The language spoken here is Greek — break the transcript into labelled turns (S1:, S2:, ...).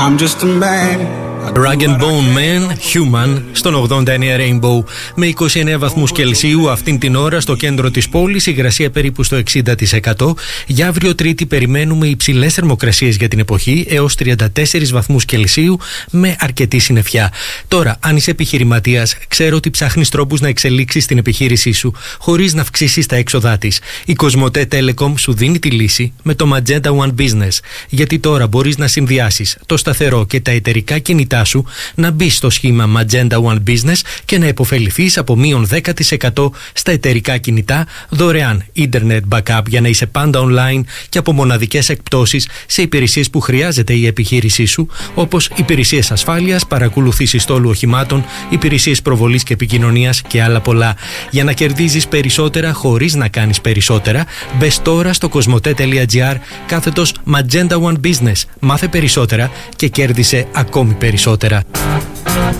S1: I'm just a man.
S2: Rag and Bone Man, Human, στον 89 Rainbow. Με 29 βαθμούς Κελσίου αυτήν την ώρα στο κέντρο της πόλης, υγρασία περίπου στο 60%. Για αύριο Τρίτη περιμένουμε υψηλές θερμοκρασίες για την εποχή, έως 34 βαθμούς Κελσίου, με αρκετή συννεφιά. Τώρα, αν είσαι επιχειρηματίας, ξέρω ότι ψάχνεις τρόπους να εξελίξεις την επιχείρησή σου, χωρίς να αυξήσεις τα έξοδά της. Η Κοσμοτέ Telecom σου δίνει τη λύση με το Magenta One Business. Γιατί τώρα μπορείς να συνδυάσεις το σταθερό και τα εταιρικά κινητά σου, να μπεις στο σχήμα Magenta One Business και να υποφεληθείς από μείον 10% στα εταιρικά κινητά, δωρεάν Internet Backup για να είσαι πάντα online και από μοναδικές εκπτώσεις σε υπηρεσίες που χρειάζεται η επιχείρησή σου, όπως υπηρεσίες ασφάλειας, παρακολουθήσεις στόλου οχημάτων, υπηρεσίες προβολής και επικοινωνίας και άλλα πολλά. Για να κερδίζεις περισσότερα χωρίς να κάνεις περισσότερα, μπες τώρα στο cosmote.gr/Magenta One Business. Μάθε περισσότερα και κέρδισε ακόμη περισσότερα.